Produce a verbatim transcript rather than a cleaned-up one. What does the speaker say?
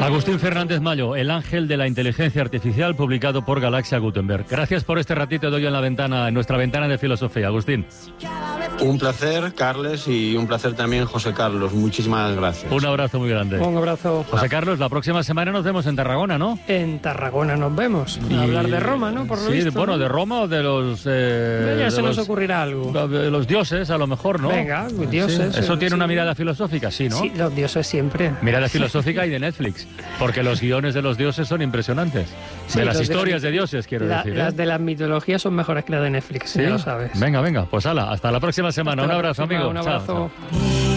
Agustín Fernández Mayo, el ángel de la inteligencia artificial, publicado por Galaxia Gutenberg. Gracias por este ratito de hoy en la ventana, en nuestra ventana de filosofía, Agustín. Un placer, Carles, y un placer también, José Carlos. Muchísimas gracias. Un abrazo muy grande. Un abrazo. José Carlos, la próxima semana nos vemos en Tarragona, ¿no? En Tarragona nos vemos. Y... a hablar de Roma, ¿no? Por lo sí, visto, bueno, ¿no? de Roma o de los... Eh, ya de se los, nos ocurrirá algo. De los dioses, a lo mejor, ¿no? Venga, dioses. Sí. ¿Eso sí, tiene sí. una mirada filosófica? Sí, ¿no? Sí, los dioses siempre. Mirada filosófica y de Netflix, porque los guiones de los dioses son impresionantes. Sí, de las los historias de, de dioses, quiero la, decir. ¿eh? Las de las mitologías son mejores que las de Netflix, ¿Sí? ya lo sabes. Venga, venga, pues hala, hasta la próxima semana. Hasta un la abrazo, próxima, amigo. Un Chao, abrazo. chao.